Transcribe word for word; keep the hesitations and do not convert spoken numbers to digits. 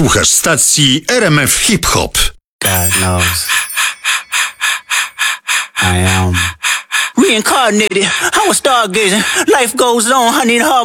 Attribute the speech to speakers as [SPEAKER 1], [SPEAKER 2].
[SPEAKER 1] Słuchasz stacji R M F Hip Hop.
[SPEAKER 2] God knows I am reincarnated. I was stargazing. Life goes on. I need a